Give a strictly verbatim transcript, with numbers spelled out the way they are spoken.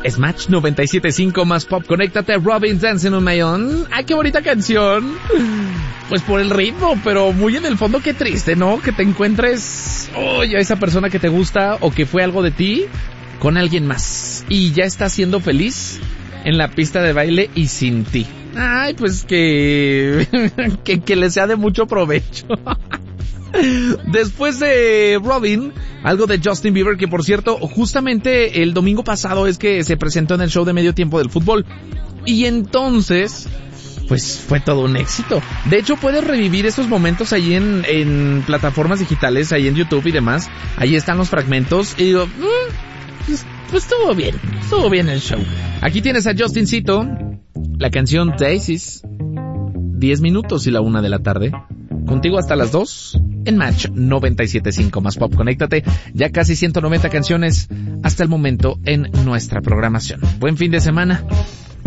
Es Match noventa y siete punto cinco más pop. Conéctate, Robin, Dancing on My Own. ¡Ay, qué bonita canción! Pues por el ritmo, pero muy en el fondo qué triste, ¿no? Que te encuentres, oye, a esa persona que te gusta o que fue algo de ti con alguien más. Y ya está siendo feliz en la pista de baile y sin ti. Ay, pues que, que, que le sea de mucho provecho. Después de Robin, algo de Justin Bieber, que por cierto, justamente el domingo pasado es que se presentó en el show de medio tiempo del fútbol. Y entonces, pues fue todo un éxito. De hecho, puedes revivir esos momentos ahí en, en plataformas digitales, ahí en YouTube y demás. Ahí están los fragmentos. Y digo, mm, pues, pues estuvo bien, estuvo bien el show. Aquí tienes a Justincito, la canción Daisies. diez minutos y la una de la tarde. Contigo hasta las dos en Match noventa y siete punto cinco más pop. Conéctate, ya casi ciento noventa canciones hasta el momento en nuestra programación. Buen fin de semana.